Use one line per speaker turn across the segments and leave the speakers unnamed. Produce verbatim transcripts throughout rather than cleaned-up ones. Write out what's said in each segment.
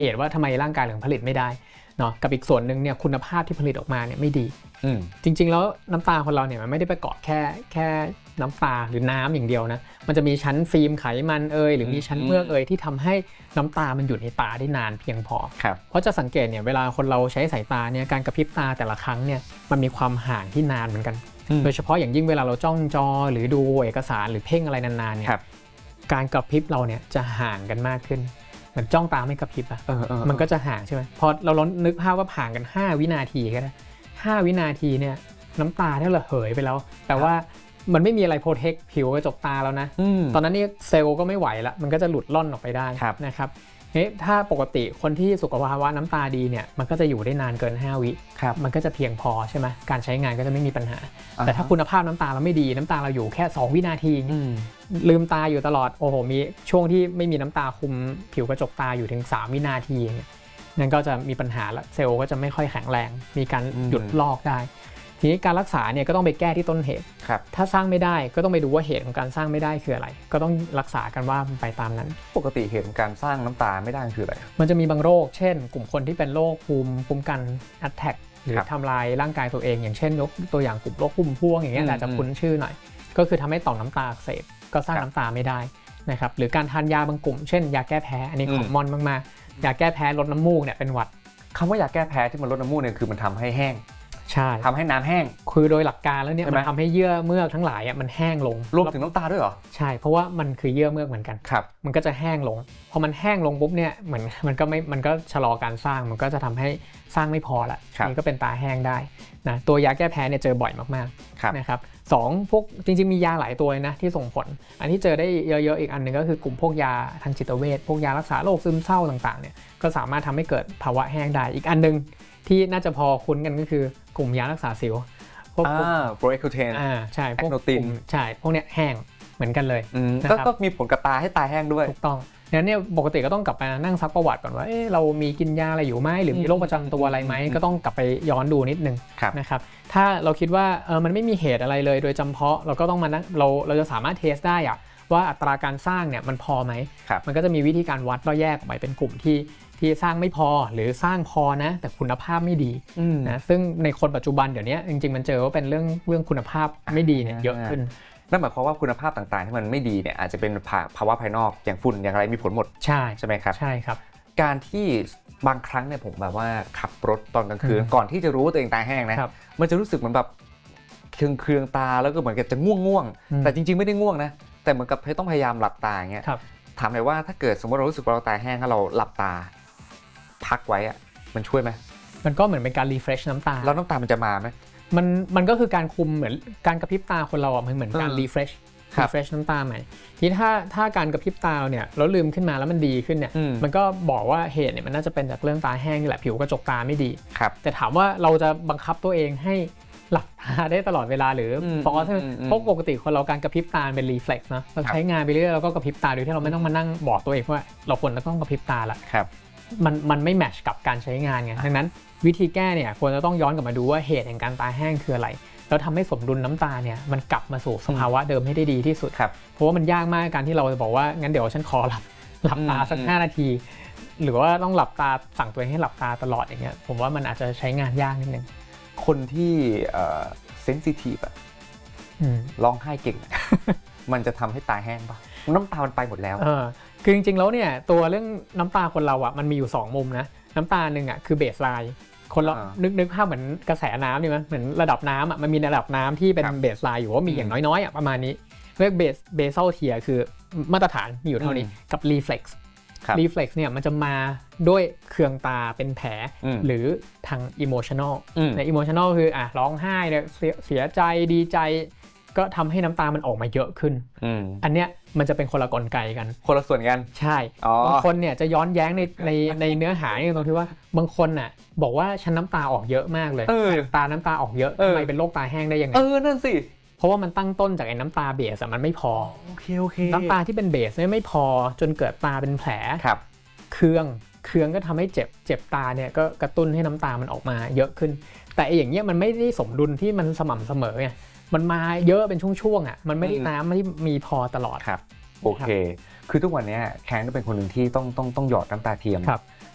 เหตุว่าทำไมร่างกายถึงผลิตไม่ได้เนาะกับอีกส่วนหนึ่งเนี่ยคุณภาพที่ผลิตออกมาเนี่ยไม่ดีจริงๆแล้วน้ำตาคนเราเนี่ยมันไม่ได้ประกอบแค่แค่น้ำตาหรือน้ำอย่างเดียวนะมันจะมีชั้นฟิล์มไขมันเอยหรือมีชั้นเมือกเอยที่ทำให้น้ำตามันอยู่ในตาได้นานเพียงพอเพราะจะสังเกตเนี่ยเวลาคนเราใช้สายตาเนี่ยการกระพริบตาแต่ละครั้งเนี่ยมันมีความห่างที่นานเหมือนกันโดยเฉพาะอย่างยิ่งเวลาเราจ้องจอหรือดูเอกสารหรือเพ่งอะไรนานๆเนี่ยการกระพริบเราเนี่ยจะห่างกันมากขึ้นเหมือนจ้องตาไม่กระพริบอ่ะมันก็จะห่างใช่ไหมพอเราลองนึกภาพว่าห่างกันห้าวินาทีก็ได้ห้าวินาทีเนี่ยน้ำตาถ้าระเหยไปแล้วแต่ว่ามันไม่มีอะไรโปรเทคผิวกระจกตาแล้วนะตอนนั้นนี่เซลล์ก็ไม่ไหวละมันก็จะหลุดล่อนออกไปได้นะครับเฮ้ยถ้าปกติคนที่สุขภาวะน้ำตาดีเนี่ยมันก็จะอยู่ได้นานเกินห้าวิมันก็จะเพียงพอใช่ไหมการใช้งานก็จะไม่มีปัญหาแต่ถ้าคุณภาพน้ำตาเราไม่ดีน้ำตาเราอยู่แค่สองวินาทีลืมตาอยู่ตลอดโอ้โหมีช่วงที่ไม่มีน้ำตาคุมผิวกระจกตาอยู่ถึงสามวินาทีนั่นก็จะมีปัญหาละเซลล์ก็จะไม่ค่อยแข็งแรงมีการหยุดลอกได้ทีนี้การรักษาเนี่ยก็ต้องไปแก้ที่ต้นเหตุถ้าสร้างไม่ได้ก็ต้องไปดูว่าเหตุของการสร้างไม่ได้คืออะไรก็ต้องรักษากันว่าไปตามนั้น
ปกติเหตุของการสร้างน้ำตาไม่ได้คืออะไร
มันจะมีบางโรคเช่นกลุ่มคนที่เป็นโรคภูมิคุ้มกัน attack หรือทำลายร่างกายตัวเองอย่างเช่นยกตัวอย่างกลุ่มโรคภูมิพวงอย่างเงี้ยอาจจะคุ้นชื่อหน่อยก็คือทำให้ต่อมน้ำตาอักเสบก็สร้างน้ำตาไม่ได้นะครับหรือการทานยาบางกลุ่มเช่นยาแก้แพ้อันนี้ของมอนมากๆยาแก้แพ้ลดน้ำมูกเนี่ยเป็นหวัด
คำว่ายาแก้แพ้ที่มันลดน้ำมูกเนี่ยคือมันทำให้แห้ง
ใช่
ทำให้น้ำแห้ง
คือโดยหลักการแล้วเนี่ยมันทำให้เยื่อเมือกทั้งหลายอ่ะมันแห้งลง
รวมถึงน้ำตาด้วยเหรอ
ใช่เพราะว่ามันคือเยื่อเมือกเหมือนกัน
ครับ
มันก็จะแห้งลงพอมันแห้งลงปุ๊บเนี่ยเหมือนมันก็ไม่มันก็ชะลอการสร้างมันก็จะทำให้สร้างไม่พอละนี่ก็เป็นตาแห้งได้นะตัวยาแก้แพ้เนี่ยเจอบ่อยมากๆนะครับสองพวกจริงๆมียาหลายตัวนะที่ส่งผลอันที่เจอได้เยอะๆอีกอันนึงก็คือกลุ่มพวกยาทางจิตเวชพวกยารักษาโรคซึมเศร้าต่างๆเนี่ยก็สามารถทำให้เกิดภาวะแห้งได้อีกอันนึงที่น่าจะพอคุ้นกันก็คือกลุ่มยารักษาสิว
พวกโปรเอคูเทน
อ่าใช่พวกใช่พวกเนี้ยแห้งเหมือนกันเลย
นะครับก็มีผลกับตาให้ตาแห้งด้วย
ถูกต้องงั้นเนี่ยปกติก็ต้องกลับไปนั่งซักประวัติก่อนว่าเอ๊ะเรามีกินยาอะไรอยู่ไหมหรือมีโรคประจำตัวอะไรไหมก็ต้องกลับไปย้อนดูนิดนึงนะครับถ้าเราคิดว่าเออมันไม่มีเหตุอะไรเลยโดยจำเพาะเราก็ต้องมานั่งเราเราจะสามารถเทสได้อะว่าอัตราการสร้างเนี่ยมันพอไหมมันก็จะมีวิธีการวัดแล้วแยกออกไปเป็นกลุ่มที่ที่สร้างไม่พอหรือสร้างพอนะแต่คุณภาพไม่ดีนะซึ่งในคนปัจจุบันเดี๋ยวนี้จริงๆมันเจอว่าเป็นเรื่องเรื่องคุณภาพไม่ดีเนี่ยเยอะขึ้น
นั่นหมายความว่าคุณภาพต่างๆที่มันไม่ดีเนี่ยอาจจะเป็นภาวะภายนอกอย่างฝุ่นอย่างไรมีผลหมด
ใช่
ใช่ไหมครับ
ใช่ครับ
การที่บางครั้งเนี่ยผมแบบว่าขับรถตอนกลางคืนก่อนที่จะรู้ว่าตัวเองตาแห้งนะมันจะรู้สึกเหมือนแบบเคืองเคืองตาแล้วก็เหมือนกับจะง่วงง่วงแต่จริงๆไม่ได้ง่วงนะแต่เหมือนกับต้องพยายามหลับตาอย่างเงี้ยถามหน่อยว่าถ้าเกิดสมมติเรารู้สึกว่าเราตาแห้งถ้าเราหลับตาพักไว้อะมันช่วยไหม
มันก็เหมือนเป็นการรีเฟรชน้ำตา
แล้วน้ำตามันจะมาไหม
มันมันก็คือการคุมเหมือนการกระพริบตาคนเราอ่ะมันเหมือนการรีเฟรชรีเฟรชน้ำตาใหม่ที่ถ้าถ้าการกระพริบตาเนี่ยเราลืมขึ้นมาแล้วมันดีขึ้นเนี่ยมันก็บอกว่าเหตุเนี่ยมันน่าจะเป็นจากเรื่องตาแห้งนี่แหละผิวกระจกตาไม่ดีแต่ถามว่าเราจะบังคับตัวเองให้หลับตาได้ตลอดเวลาหรือฟอสเพราะปกติคนเราการกระพริบตาเป็นรีเฟล็กซ์นะเราใช้งานไปเรื่อยเราก็กระพริบตาโดยที่เราไม่ต้องมานั่งบอกตัวเองว่าเราควรจะต้องกระพริบตาละมันมันไม่แมทช์กับการใช้งานไงดังนั้นวิธีแก้เนี่ยควรจะต้องย้อนกลับมาดูว่าเหตุแห่งการตาแห้งคืออะไรแล้วทำให้สมดุลน้ำตาเนี่ยมันกลับมาสู่สภาวะเดิมให้ได้ดีที่สุดเพราะว่ามันยากมากการที่เราจะบอกว่างั้นเดี๋ยวฉันขอหลับหลับตาสักห้านาทีหรือว่าต้องหลับตาสั่งตัวเองให้หลับตาตลอดอย่างเงี้ยผมว่ามันอาจจะใช้งานยากนิดนึง
คนที่เซนซิทีฟอะร้องไห้เก่ง มันจะทำให้ตาแห้งป่ะน้ำตามันไปหมดแล้ว
คือจริงๆแล้วเนี่ยตัวเรื่องน้ำตาคนเราอ่ะมันมีอยู่สองมุมนะน้ำตาหนึ่งอ่ะคือเบสไลน์คนเรานึกนึกภาพเหมือนกระแสน้ำนี่มั้ยเหมือนระดับน้ำอ่ะมันมีระดับน้ำที่เป็นเบสไลน์อยู่ว่ามีอย่างน้อยๆอ่ะประมาณนี้เรียกเบสเบซัลเทียร์คือมาตรฐานมีอยู่เท่านี้กับรีเฟล็กซ์รีเฟล็กซ์เนี่ยมันจะมาด้วยเคืองตาเป็นแผลหรือทางอิโมชันอลในอิโมชันอลคืออ่ะร้องไห้เนี่ยเสียใจดีใจก็ทำให้น้ำตามันออกมาเยอะขึ้นอันเนี้ยมันจะเป็นคนละกลไกกัน
คนละส่วนกัน
ใช่บางคนเนี่ยจะย้อนแย้งในในในเนื้อหาตรงที่ว่าบางคนน่ะบอกว่าฉันน้ำตาออกเยอะมากเลยตาน้ำตาออกเยอะทำไมเป็นโรคตาแห้งได้ยังไง
เออนั่นสิ
เพราะว่ามันตั้งต้นจากไอ้น้ำตาเบสมันไม่พอ
โอเคโอเค
น้ำตาที่เป็นเบสไม่พอจนเกิดตาเป็นแผลเคืองเคืองก็ทำให้เจ็บเจ็บตาเนี่ยก็กระตุ้นให้น้ำตามันออกมาเยอะขึ้นแต่ไอ้อย่างเงี้ยมันไม่ได้สมดุลที่มันสม่ำเสมอไงมันมาเยอะเป็นช่วงๆอ่ะมันไม่ได้น้ำไม่มีพอตลอด
ครับโอเคคือทุกวันนี้แคนก็เป็นคนหนึ่งที่ต้องต้องต้องหยอดน้ำตาเทียม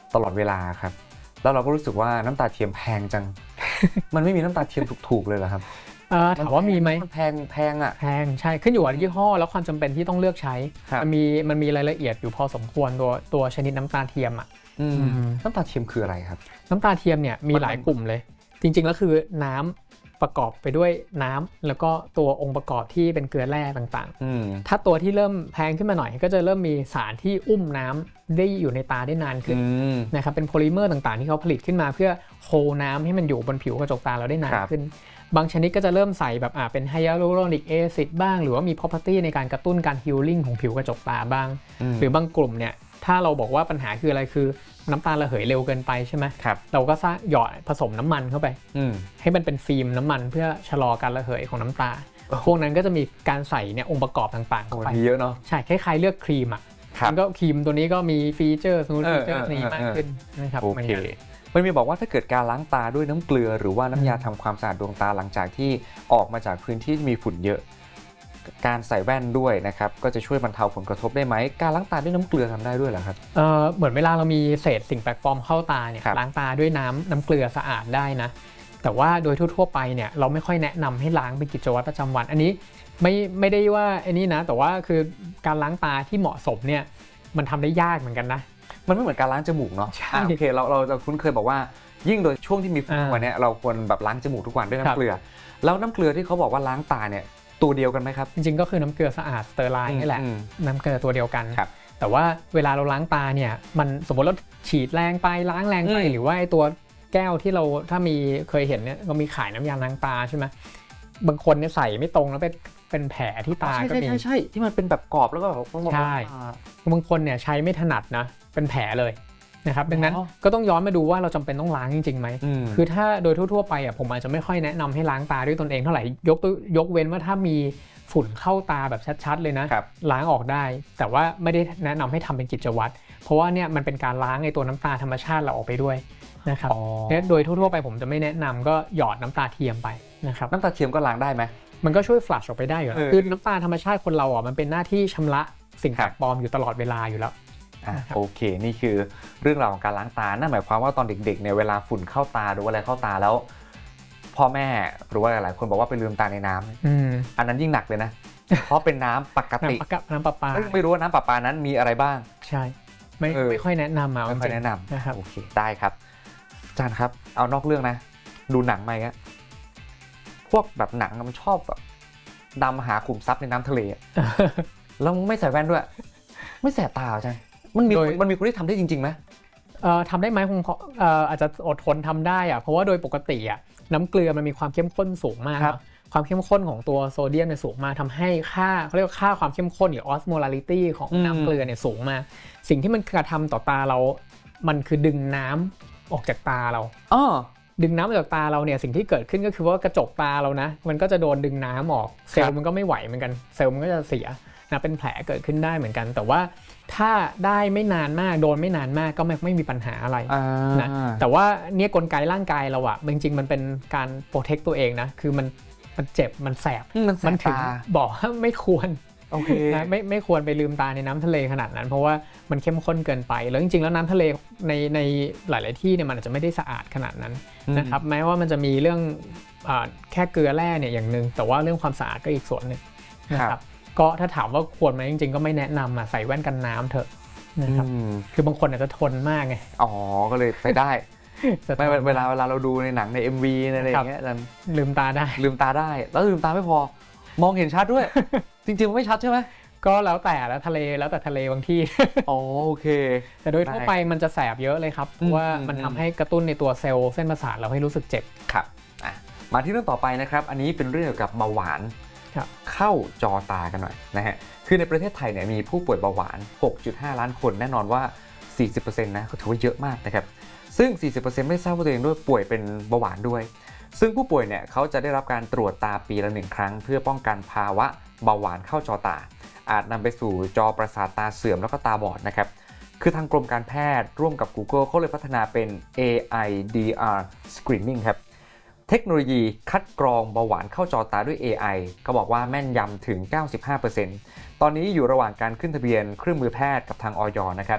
ตลอดเวลาครับแล้วเราก็รู้สึกว่าน้ำตาเทียมแพงจัง มันไม่มีน้ำตาเทียมถูกๆเลยเหรอครับ
ถามว่ามีไหม
แพงแพงอ่ะ
แพงใช่ขึ้นอยู่กับยี่ห้อแล้วความจำเป็นที่ต้องเลือกใช้มันมีมันมีรายละเอียดอยู่พอสมควรตัวตัวชนิดน้ำตาเทียมอ่ะ
น้ำตาเทียมคืออะไรครับ
น้ำตาเทียมเนี่ยมีหลายกลุ่มเลยจริงๆแล้วคือน้ำประกอบไปด้วยน้ำแล้วก็ตัวองค์ประกอบที่เป็นเกลือแร่ต่างๆถ้าตัวที่เริ่มแพงขึ้นมาหน่อยก็จะเริ่มมีสารที่อุ้มน้ำได้อยู่ในตาได้นานขึ้นนะครับเป็นโพลิเมอร์ต่างๆที่เขาผลิตขึ้นมาเพื่อโฮน้ำให้มันอยู่บนผิวกระจกตาเราได้นานขึ้นบางชนิดก็จะเริ่มใส่แบบอ่าเป็นไฮยาลูโรนิกแอซิดบ้างหรือว่ามี property ในการกระตุ้นการฮีลลิ่งของผิวกระจกตาบ้างหรือบางกลุ่มเนี่ยถ้าเราบอกว่าปัญหาคืออะไรคือน้ำตาระเหยเร็วเกินไปใช่ไหมเราก็สร้างหยอดผสมน้ำมันเข้าไปให้มันเป็นฟิล์มน้ำมันเพื่อชะลอการระเหยของน้ำตาพวกนั้นก็จะมีการใส่เนี่ยองค์ประกอบต่างๆเข้าไป
เยอะเนาะ
ใช่คล้ายๆเลือกครีมอ่ะก็ครีมตัวนี้ก็มีฟีเจอร์สมมติฟีเจอร์นี้มากขึ้นนะครับ
โอเคมันมีบอกว่าถ้าเกิดการล้างตาด้วยน้ำเกลือหรือว่าน้ำยาทำความสะอาดดวงตาหลังจากที่ออกมาจากพื้นที่มีฝุ่นเยอะการใส่แว่นด้วยนะครับก็จะช่วยบรรเทาผลกระทบได้ไหมการล้างตาด้วยน้ำเกลือทำได้ด้วยเหรอครับ
เออเหมือนเวลาเรามีเศษสิ่งแปลกปลอมเข้าตาเนี่ยล้างตาด้วยน้ำน้ำเกลือสะอาดได้นะแต่ว่าโดยทั่วๆไปเนี่ยเราไม่ค่อยแนะนำให้ล้างเป็นกิจวัตรประจำวันอันนี้ไม่ไม่ได้ว่าไอ้นี่นะแต่ว่าคือการล้างตาที่เหมาะสมเนี่ยมันทำได้ยากเหมือนกันนะ
มันไม่เหมือนการล้างจมูกเนาะโอเคเราเราจะคุ้นเคยบอกว่ายิ่งโดยช่วงที่มีฝุ่นวันนี้เราควรแบบล้างจมูกทุกวันด้วยน้ำเกลือแล้วน้ำเกลือที่เขาบอกว่าล้างตาเนี่ยตัวเดียวกันไหมครับ
จริงๆก็คือน้ำเกลือสะอาดสเตอร์ไลน์นี่แหละน้ำเกลือตัวเดียวกันแต่ว่าเวลาเราล้างตาเนี่ยมันสมมติเราฉีดแรงไปล้างแรงไปหรือว่าไอ้ตัวแก้วที่เราถ้ามีเคยเห็นเนี่ยก็มีขายน้ำยาล้างตาใช่ไหมบางคนเนี่ยใส่ไม่ตรงแล้วเป็นเป็นแผลที่ตาก็มี
ใช่ใช่ที่มันเป็นแบบกรอบแล้วก็แบบ
ใช่บางคนเนี่ยใช้ไม่ถนัดนะเป็นแผลเลยนะครับดังนั้นก็ต้องย้อนมาดูว่าเราจำเป็นต้องล้างจริงๆไหมคือถ้าโดยทั่วๆไปอ่ะผมอาจจะไม่ค่อยแนะนำให้ล้างตาด้วยตนเองเท่าไหร่ยกยกเว้นว่าถ้ามีฝุ่นเข้าตาแบบชัดๆเลยนะล้างออกได้แต่ว่าไม่ได้แนะนำให้ทำเป็นกิจวัตรเพราะว่าเนี่ยมันเป็นการล้างไอ้ตัวน้ำตาธรรมชาติเราออกไปด้วยนะครับเนี่ยโดยทั่วๆไปผมจะไม่แนะนำก็หยอดน้ำตาเทียมไปนะครับ
น้ำตาเทียมก็ล้างได้ไหม
มันก็ช่วยฟลัชออกไปได้อยู่แล้วคือน้ำตาธรรมชาติคนเราอ่ะมันเป็นหน้าที่ชำระสิ่งแปลกปลอมอยู่ตลอดเวลาอยู่แล้ว
โอเคนี่คือเรื่องราวของการล้างตานั่นหมายความว่าตอนเด็กๆเนี่ยเวลาฝุ่นเข้าตาหรือว่าอะไรเข้าตาแล้วพ่อแม่หรือว่าหลายๆคนบอกว่าไปลืมตาในน้ำอันนั้นยิ่งหนักเลยนะเพราะเป็นน้ำปกติ
น้ำประปา
ไม่รู้ว่าน้ำประปานั้นมีอะไรบ้าง
ใช่ไม่ไม่ค่อยแนะนำมา
ไม่ค่อยแนะนำนะครับโอเคได้ครับอาจารย์ครับเอานอกเรื่องนะดูหนังไหมครับพวกแบบหนังมันชอบแบบดำหาขุมทรัพย์ในน้ำทะเลแล้วไม่ใส่แว่นด้วยไม่แสบตาใช่มันมีมันมีคนที่ทำได้จริงๆไหม
เอ่อทำได้ไหมคงเอ่ออาจจะอดทนทำได้อะเพราะว่าโดยปกติอะน้ำเกลือมันมีความเข้มข้นสูงมากความเข้มข้นของตัวโซเดียมเนี่ยสูงมากทำให้ค่าเขาเรียกว่าค่าความเข้มข้นหรือ osmolality ของน้ำเกลือเนี่ยสูงมากสิ่งที่มันกระทำต่อตาเรามันคือดึงน้ำออกจากตาเรา
อ๋อ
ดึงน้ำออกจากตาเราเนี่ยสิ่งที่เกิดขึ้นก็คือว่ากระจกตาเรานะมันก็จะโดนดึงน้ำออกเซลล์มันก็ไม่ไหวเหมือนกันเซลล์มันก็จะเสียนะเป็นแผลเกิดขึ้นได้เหมือนกันแต่ว่าถ้าได้ไม่นานมากโดนไม่นานมากก็ไม่ไม่มีปัญหาอะไรนะแต่ว่าเนี่ยกลไกร่างกายเราอะจริงๆมันเป็นการโปรเทคตัวเองนะคือมันมันเจ็บมันแสบ
มัน
ถึงบอกไม่ควร
โอเค
นะไม่ไม่ควรไปลืมตาในน้ำทะเลขนาดนั้นเพราะว่ามันเข้มข้นเกินไปแล้วจริงๆแล้วน้ำทะเลในในหลายๆที่เนี่ยมันอาจจะไม่ได้สะอาดขนาดนั้นนะครับแม้ว่ามันจะมีเรื่องแค่เกลือแร่เนี่ยอย่างนึงแต่ว่าเรื่องความสะอาดก็อีกส่วนหนึ่งนะครับก็ถ้าถามว่าควรไหมจริงๆก็ไม่แนะนำอ่ะใส่แว่นกันน้ำเถอะนะครับคือบางคนอาจจะทนมากไง
อ๋อก็เลยไปได้ไม่เวลาเวลาเราดูในหนังใน เอ็ม วี อะไรอย่างเงี้ย
ลืมตาได้
ลืมตาได้แล้วลืมตาไม่พอมองเห็นชัดด้วยจริงๆมันไม่ชัดใช่ไหม
ก็แล้วแต่แล้วทะเลแล้วแต่ทะเลบางที่
อ๋อโอเค
แต่โดยทั่วไปมันจะแสบเยอะเลยครับเพราะว่ามันทำให้กระตุ้นในตัวเซลล์เส้นประสาทเราให้รู้สึกเจ็บ
ครับมาที่เรื่องต่อไปนะครับอันนี้เป็นเรื่องเกี่ยวกับเบาหวานเข้าจอตากันหน่อยนะฮะคือในประเทศไทยเนี่ยมีผู้ป่วยเบาหวาน หกจุดห้า ล้านคนแน่นอนว่า สี่สิบเปอร์เซ็นต์ นะก็ถือว่าเยอะมากนะครับซึ่ง สี่สิบเปอร์เซ็นต์ ไม่ทราบว่าตัวเองด้วยป่วยเป็นเบาหวานด้วยซึ่งผู้ป่วยเนี่ยเขาจะได้รับการตรวจตาปีละหนึ่งครั้งเพื่อป้องกันภาวะเบาหวานเข้าจอตาอาจนำไปสู่จอประสาทตาเสื่อมแล้วก็ตาบอดนะครับคือทางกรมการแพทย์ร่วมกับ Google เขาเลยพัฒนาเป็น เอ ไอ ดี อาร์ Screening ครับเทคโนโลยีคัดกรองเบาหวานเข้าจอตาด้วย เอ ไอ เขาบอกว่าแม่นยำถึง เก้าสิบห้าเปอร์เซ็นต์ ตอนนี้อยู่ระหว่างการขึ้นทะเบียนเครื่องมือแพทย์กับทางอย.นะครับ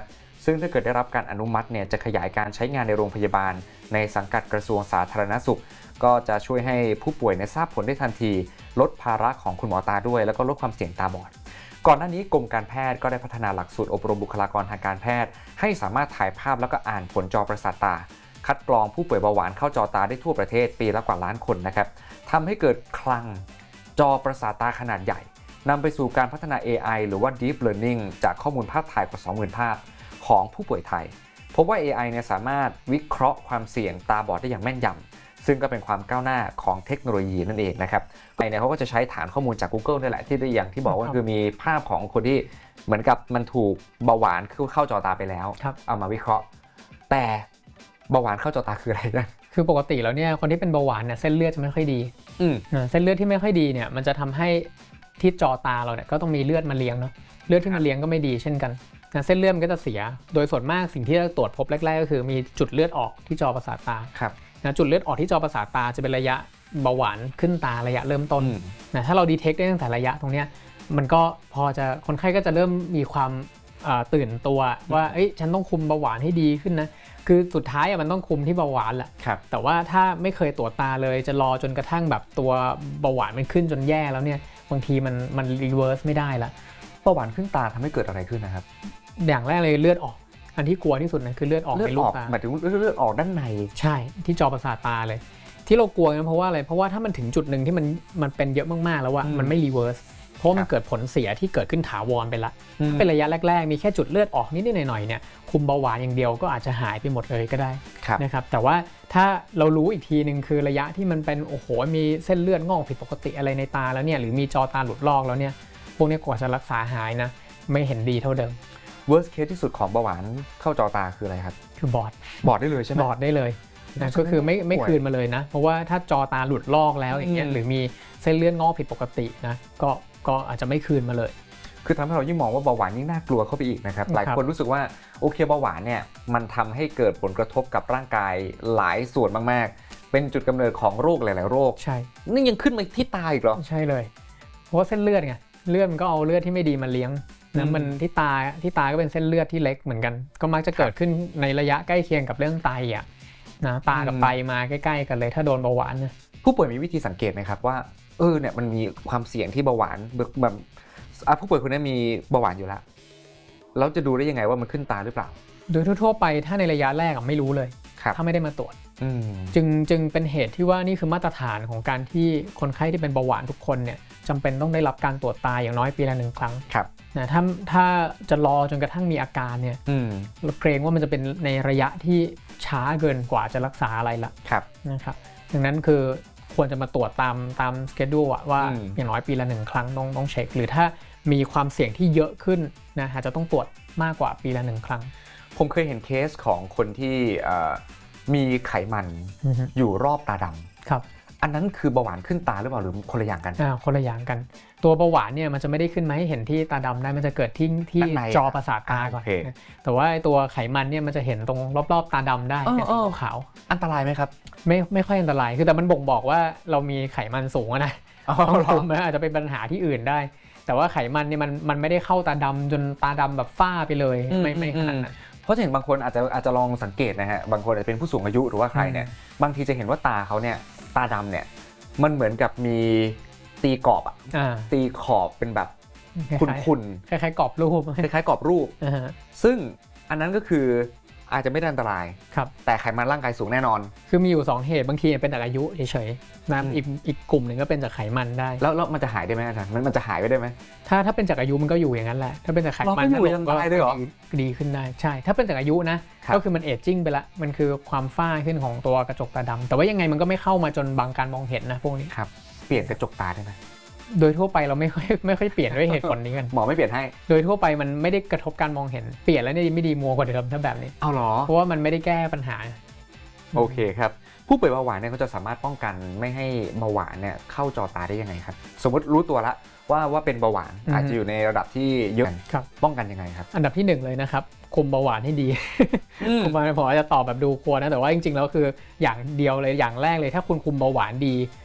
ซึ่งถ้าเกิดได้รับการอนุมัติเนี่ยจะขยายการใช้งานในโรงพยาบาลในสังกัดกระทรวงสาธารณสุขก็จะช่วยให้ผู้ป่วยในทราบผลได้ทันทีลดภาระของคุณหมอตาด้วยแล้วก็ลดความเสี่ยงตาบอดก่อนหน้านี้กรมการแพทย์ก็ได้พัฒนาหลักสูตรอบรมบุคลากรทางการแพทย์ให้สามารถถ่ายภาพแล้วก็อ่านผลจอประสาทตาคัดกรองผู้ป่วยเบาหวานเข้าจอตาได้ทั่วประเทศปีละกว่าล้านคนนะครับทำให้เกิดคลังจอประสาทตาขนาดใหญ่นำไปสู่การพัฒนา เอ ไอ หรือว่า Deep Learning จากข้อมูลภาพถ่ายกว่า สองหมื่น ภาพของผู้ป่วยไทยพบว่า เอ ไอ เนี่ยสามารถวิเคราะห์ความเสี่ยงตาบอดได้อย่างแม่นยำซึ่งก็เป็นความก้าวหน้าของเทคโนโลยีนั่นเองนะครับไอเนี่ยเขาก็จะใช้ฐานข้อมูลจาก Google นี่แหละที่ได้อย่างที่บอกว่าคือมีภาพของคนที่เหมือนกับมันถูกเบาหวานเข้าจอตาไปแล้วเอามาวิเคราะห์แต่เบาหวานเข้าจอตาคืออะไรนะ
คือปกติแล้วเนี่ยคนที่เป็นเบาหวานเนี่ยเส้นเลือดจะไม่ค่อยดีเส้นเลือดที่ไม่ค่อยดีเนี่ยมันจะทำให้ที่จอตาเราเนี่ยก็ต้องมีเลือดมาเลี้ยงเนาะเลือดที่มาเลี้ยงก็ไม่ดีเช่นกันเส้นเลือดมันก็จะเสียโดยส่วนมากสิ่งที่เราตรวจพบแรกๆก็คือมีจุดเลือดออกที่จอประสาทตานะจุดเลือดออกที่จอประสาทตาจะเป็นระยะเบาหวานขึ้นตาระยะเริ่มต้นนะถ้าเราดีเทคได้ตั้งแต่ระยะตรงเนี้ยมันก็พอจะคนไข้ก็จะเริ่มมีความตื่นตัวว่าเอ้ยฉันต้องคุมเบาหวานให้ดีขึ้นนะคือสุดท้ายมันต้องคุมที่เบาหวานแหละแต่ว่าถ้าไม่เคยตรวจตาเลยจะรอจนกระทั่งแบบตัวเบาหวานมันขึ้นจนแย่แล้วเนี่ยบางทีมันมันรีเวิร์สไม่ได้ละ
เบาหวานขึ้นตาทำให้เกิดอะไรขึ้นนะครับ
อย่างแรกเลยเลือดออกอันที่กลัวที่สุดนะคือเลือดออกในลูกตา
หมายถึงเลือดออกด้านใน
ใช่ที่จอประสาทตาเลยที่เรากลัวกันเพราะว่าอะไรเพราะว่าถ้ามันถึงจุดหนึ่งที่มันมันเป็นเยอะมากๆแล้วว่ามันไม่รีเวิร์สเพราะมันเกิดผลเสียที่เกิดขึ้นถาวรไปละเป็นระยะแรกๆมีแค่จุดเลือดออกนิดๆหน่อยๆเนี่ยคุมเบาหวานอย่างเดียวก็อาจจะหายไปหมดเลยก็ได้นะครับแต่ว่าถ้าเรารู้อีกทีนึงคือระยะที่มันเป็นโอ้โหมีเส้นเลือดงอกผิดปกติอะไรในตาแล้วเนี่ยหรือมีจอตาหลุดลอกแล้วเนี่ยพวกนี้กว่าจะรักษาหายนะไม่เห็นดีเท่าเดิม
worst case ที่สุดของเบาหวานเข้าจอตาคืออะไรครับ
คือบอด
บอดได้เลยใช่ไหม
บอดได้เลยนะก็คือไม่ไม่คืนมาเลยนะเพราะว่าถ้าจอตาหลุดลอกแล้วอย่างเงี้ยหรือมีเส้นเลือดงอกผิดปกตินะก็ก็อาจจะไม่คืนมาเลย
คือทำให้เรายิ่งมองว่าเบาหวานยิ่งน่ากลัวเข้าไปอีกนะครับหลายคนรู้สึกว่าโอเคเบาหวานเนี่ยมันทำให้เกิดผลกระทบกับร่างกายหลายส่วนมากๆเป็นจุดกำเนิดของโรคหลายๆโรค
ใช่
นี่ยังขึ้นมาที่ตาอีกเหรอ
ใช่เลยเพราะว่าเส้นเลือดไงเลือดมันก็เอาเลือดที่ไม่ดีมาเลี้ยงนะมันที่ตาที่ตาก็เป็นเส้นเลือดที่เล็กเหมือนกันก็มักจะเกิดขึ้นในระยะใกล้เคียงกับเรื่องไตอ่ะนะตากับไตมาใกล้ๆกันเลยถ้าโดนเบาหวานเนี่ย
ผู้ป่วยมีวิธีสังเกตไหมครับว่าเออเนี่ยมันมีความเสี่ยงที่เบาหวานแบบผู้ป่วยคนนี้มีเบาหวานอยู่แล้วแล้วจะดูได้ยังไงว่ามันขึ้นตาหรือเปล่า
โดยทั่วๆไปถ้าในระยะแรกไม่รู้เลยถ้าไม่ได้มาตรวจจึงจึงเป็นเหตุที่ว่านี่คือมาตรฐานของการที่คนไข้ที่เป็นเบาหวานทุกคนเนี่ยจำเป็นต้องได้รับการตรวจตาอย่างน้อยปีละหนึ่งครั้งนะถ้าถ้าจะรอจนกระทั่งมีอาการเนี่ยเราเกรงว่ามันจะเป็นในระยะที่ช้าเกินกว่าจะรักษาอะไรละนะครับดังนั้นคือควรจะมาตรวจตามตามสเกดูลว่าอย่างน้อยปีละหนึ่งครั้งต้องต้องเช็คหรือถ้ามีความเสี่ยงที่เยอะขึ้นนะอาจจะต้องตรวจมากกว่าปีละหนึ่งครั้ง
ผมเคยเห็นเคสของคนที่มีไขมันอยู่รอบตาดำครับอันนั้นคือเบาหวานขึ้นตาหรือเปล่าหรือคนละอย่างกัน
อ่าคนละอย่างกันตัวเบาหวานเนี่ยมันจะไม่ได้ขึ้นมาให้เห็นที่ตาดำได้มันจะเกิดที่ที่จอประสาทตาก่อนแต่ว่าตัวไขมันเนี่ยมันจะเห็นตรงรอบๆตาดำได้เป็นสีขาว
อันตรายไหมครับ
ไม่ไม่ค่อยอันตรายคือแต่มันบ่งบอกว่าเรามีไขมันสูงนะต้องคุมนะอาจจะเป็นปัญหาที่อื่นได้แต่ว่าไขมันเนี่ยมันมันไม่ได้เข้าตาดำจนตาดำแบบฝ้าไปเลยไม่ไม่ขนาดนั้น
เพราะเห็นบางคนอาจจะอาจจะลองสังเกตนะฮะบางคนอาจจะเป็นผู้สูงอายุหรือว่าใครเนี่ยบางทีจะเห็นว่าตาเขาเนี่ยตาดำเนี่ยมันเหมือนกับมีตีกรอบอ่ะตีขอบเป็นแบบขุ่น
ๆคล้ายๆกรอบรูป
คล้ายๆกรอบรูปซึ่งอันนั้นก็คืออาจจะไม่ได้อันตรายแต่ไขมันร่างกายสูงแน่นอน
คือมีอยู่สองเหตุบางทีเป็นจากอายุเฉยๆนะอีกอีกกลุ่มหนึ่งก็เป็นจากไขมันได้
แล้วแล้วมันจะหายได้ไหมอาจารย์มันมันจะหายไปได้ไหม
ถ้าถ้าเป็นจากอายุมันก็อยู่อย่างนั้นแหละถ้าเป็นจากไขมัน
ก็ยังตายได้หรอ
ดีขึ้นได้ใช่ถ้าเป็นจากอายุนะก็คือมันเอจจิ้งไปละมันคือความฝ้าขึ้นของตัวกระจกตาดำแต่ว่ายังไงมันก็ไม่เข้ามาจนบังการมองเห็นนะพวกนี้
ครับเปลี่ยนกระจกตาได้ไหม
โดยทั่วไปเราไม่ค่อยไม่ค่อยเปลี่ยนด้วยเหตุผลนี้กัน
หมอไม่เปลี่ยนให้
โดยทั่วไปมันไม่ได้กระทบการมองเห็นเปลี่ยนแล้วเนี่ยไม่ดีมัวกว่าเดิมถ้าแบบนี้
เอาหรอ
เพราะว่ามันไม่ได้แก้ปัญหา
โอเคครับผู้ป่วยเบาหวานเนี่ยเขาจะสามารถป้องกันไม่ให้เบาหวานเนี่ยเข้าจอตาได้ยังไงครับสมมติรู้ตัวละว่าว่าเป็นเบาหวานอาจจะอยู่ในระดับที่เยอะป้องกันยังไงครับ
อันดับที่หนึ่งเลยนะครับคุมเบาหวานให้ดีคุมมาผมอาจจะตอบแบบดูกลัวนะแต่ว่าจริงๆแล้วคืออย่างเดียวเลยอย่างแรกเลยถ้าคุณคุมเบาหวานดี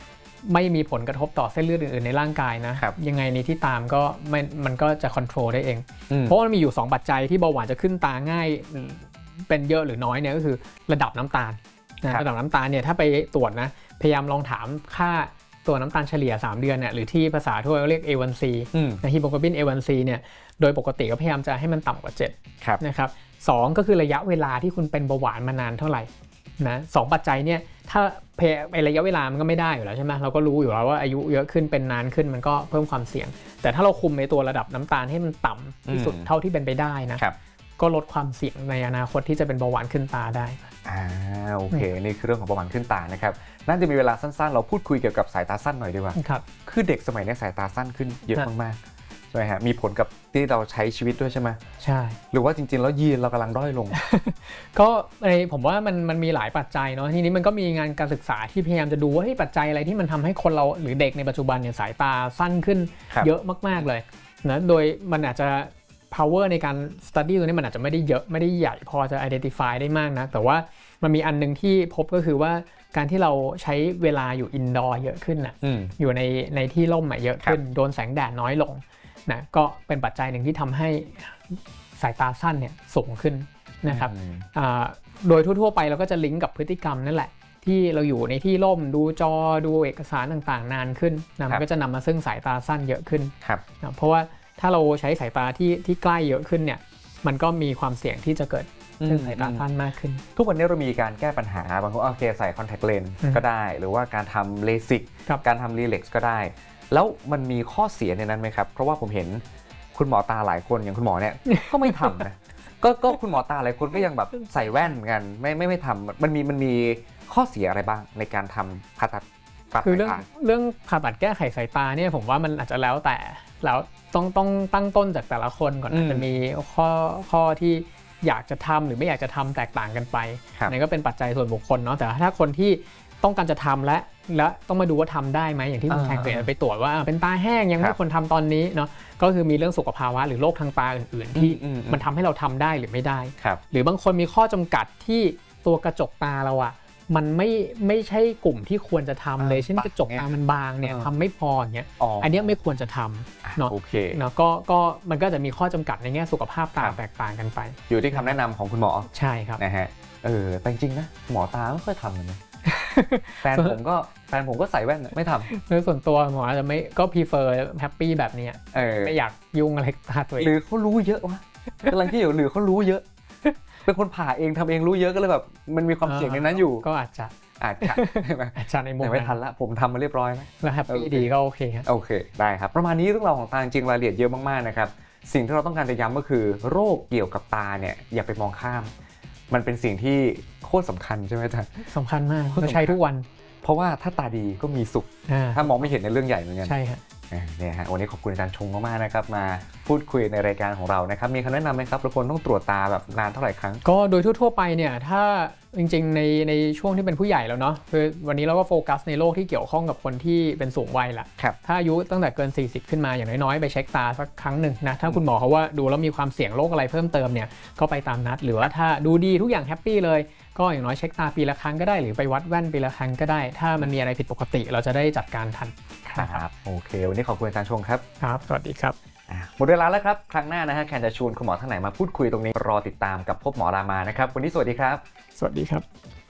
ไม่มีผลกระทบต่อเส้นเลือดอื่นๆในร่างกายนะยังไงในที่ตามก็ไม่มันก็จะควบคุมได้เองเพราะมันมีอยู่สองปัจจัยที่เบาหวานจะขึ้นตาง่ายเป็นเยอะหรือน้อยเนี่ยก็คือระดับน้ำตาลนะระดับน้ำตาลเนี่ยถ้าไปตรวจนะพยายามลองถามค่าตัวน้ำตาลเฉลี่ยสามเดือนเนี่ยหรือที่ภาษาทั่วเรียก เอ วัน ซี นะฮีโมโกลบิน เอ วัน ซี เนี่ยโดยปกติก็พยายามจะให้มันต่ำกว่าเจ็ดนะครับสองก็คือระยะเวลาที่คุณเป็นเบาหวานมานานเท่าไหร่นะสองปัจจัยเนี่ยถ้าไประยะเวลามันก็ไม่ได้อยู่แล้วใช่ไหมเราก็รู้อยู่แล้วว่าอายุเยอะขึ้นเป็นนานขึ้นมันก็เพิ่มความเสี่ยงแต่ถ้าเราคุมในตัวระดับน้ำตาลให้มันต่ำที่สุดเท่าที่เป็นไปได้นะก็ลดความเสี่ยงในอนาคตที่จะเป็นเบาหวานขึ้นตาได้
อ่าโอเคนี่คือเรื่องของเบาหวานขึ้นตานะครับน่าจะมีเวลาสั้นๆเราพูดคุยเกี่ยวกับสายตาสั้นหน่อยดีกว่าครับคือเด็กสมัยนี้สายตาสั้นขึ้นเยอะมากๆใช่ไหมฮะมีผลกับที่เราใช้ชีวิตด้วยใช่ไหม
ใช่
หรือว่าจริงๆแล้วยีนเรากำลังด้อยลง
ก็ในผมว่ามันมันมีหลายปัจจัยเนาะทีนี้มันก็มีงานการศึกษาที่พยายามจะดูว่าปัจจัยอะไรที่มันทำให้คนเราหรือเด็กในปัจจุบันเนี่ยสายตาสั้นขึ้นเยอะมากๆเลยนะโดยมันอาจจะ power ในการ study ตัวนี้มันอาจจะไม่ได้เยอะไม่ได้ใหญ่พอจะ identify ได้มากนะแต่ว่ามันมีอันนึงที่พบก็คือว่าการที่เราใช้เวลาอยู่ indoor เยอะขึ้นน่ะ อ, อยู่ในในที่ร่มเยอะขึ้นโดนแสงแดดน้อยลงนะก็เป็นปัจจัยหนึ่งที่ทำให้สายตาสั้นเนี่ยสูงขึ้นนะครับโดยทั่วๆไปเราก็จะลิงก์กับพฤติกรรมนั่นแหละที่เราอยู่ในที่ร่มดูจอดูเอกสารต่างๆนานขึ้นนะมันก็จะนำมาซึ่งสายตาสั้นเยอะขึ้นนะเพราะว่าถ้าเราใช้สายตาที่ที่ใกล้เยอะขึ้นเนี่ยมันก็มีความเสี่ยงที่จะเกิดเรื่องสายตาสั้นมากขึ้น
ทุกวันนี้เรามีการแก้ปัญหาบางคนโอเคใส่คอนแทคเลนส์ก็ได้หรือว่าการทำเลสิกการทำรีเล็กซ์ก็ได้แล้วมันมีข้อเสียในนั้นไหมครับเพราะว่าผมเห็นคุณหมอตาหลายคนอย่างคุณหมอเนี่ยก็ไม่ทำนะก็ก็คุณหมอตาหลายคนก็ยังแบบใส่แว่นกันไม่ไม่ไม่ทำมันมีมันมีข้อเสียอะไรบ้างในการทำผ่าตัด
คือเรื่องเรื่องผ่าตัดแก้ไขสายตาเนี่ยผมว่ามันอาจจะแล้วแต่แล้วต้องต้องตั้งต้นจากแต่ละคนก่อนอาจจะมีข้อข้อที่อยากจะทำหรือไม่อยากจะทำแตกต่างกันไปนั่นก็เป็นปัจจัยส่วนบุคคลเนาะแต่ถ้าคนที่ต้องการจะทำและและต้องมาดูว่าทำได้ไหมอย่างที่คุณแทงเคยไปตรวจว่าเป็นตาแห้งยังไม่ควรทำตอนนี้เนาะก็คือมีเรื่องสุขภาวะหรือโรคทางตาอื่นๆที่มันทำให้เราทำได้หรือไม่ได้หรือบางคนมีข้อจำกัดที่ตัวกระจกตาเราอะมันไม่ไม่ใช่กลุ่มที่ควรจะทำเลยเช่นกระจกตามันบางเนี่ยทำไม่พออย่างเงี้ยอันนี้ไม่ควรจะทำเนาะเนาะก็ก็มันก็จะมีข้อจำกัดในแง่สุขภาพตาแตกต่างกันไป
อยู่ที่คำแนะนำของคุณหมอ
ใช่ครับ
นะฮะเออแต่จริงๆนะหมอตาไม่ค่อยทำเลยนะแฟนผมก็แฟนผมก็ใส่แว่นไม่ทำ
โดยส่วนตัวหมออาจจะไม่ก็ prefer happy แบบนี้ไม่อยากยุ่งอะไรตาตัวเอง
หรือเขารู้เยอะวะกำลังคิดอยู่หรือเขารู้เยอะเป็นคนผ่าเองทำเองรู้เยอะก็เลยแบบมันมีความเสี่ยงในนั้นอยู่
ก็อาจจะ
อาจจะใช่ไหม
อาจจะในมุม
ไม่ทันละผมทำมาเรียบร้อยแล้ว
แล้วแฮปปี้ดีก็โอเคครับ
โอเคได้ครับประมาณนี้เรื่องราวของตาจริงรายละเอียดเยอะมากๆนะครับสิ่งที่เราต้องการจะย้ำก็คือโรคเกี่ยวกับตาเนี่ยอย่าไปมองข้ามมันเป็นสิ่งที่โคตรสำคัญใช่ไหมจ๊ะ
สำคัญมากเราใช้ทุกวัน
เพราะว่าถ้าตาดีก็มีสุขถ้ามองไม่เห็นในเรื่องใหญ่เหมือนกัน
ใช่ครับ
เนี่ยฮะวันนี้ขอบคุณอาจารย์ชงมากๆนะครับมาพูดคุยในรายการของเรานะครับมีคำแนะนำไหมครับเราควรต้องตรวจตาแบบนานเท่าไหร่ครั้ง
ก็โดยทั่วๆไปเนี่ยถ้าจริงๆในในช่วงที่เป็นผู้ใหญ่แล้วเนาะคือวันนี้เราก็โฟกัสในโรคที่เกี่ยวข้องกับคนที่เป็นสูงวัยละถ้าอายุตั้งแต่เกินสี่สิบขึ้นมาอย่างน้อยๆไปเช็คตาสักครั้งหนึ่งนะถ้าคุณหมอเขาว่าดูแล้วมีความเสี่ยงโรคอะไรเพิ่มเติมเนี่ยก็ไปตามนัดหรือว่าถ้าดูดีทุกอย่างแฮปปี้เลยก็อย่างน้อยเช็คตาปีละครั้งก็ได้หรือไปวัดแว่นปีละครั้งก็ได้ถ้ามันมีอะไรผิดปกติเราจะได้จัดการทัน
ครับโอเควันนี้ขอบคุณอาจารย์ชงครับ
ครับสวัสดีครับ
หมดเวลาแล้วครับครั้งหน้านะฮะแคนจะชวนคุณหมอท่านไหนมาพูดคุยตรงนี้รอติดตามกับพบหมอรามานะครับวันนี้สวัสดีครับ
สวัสดีครับ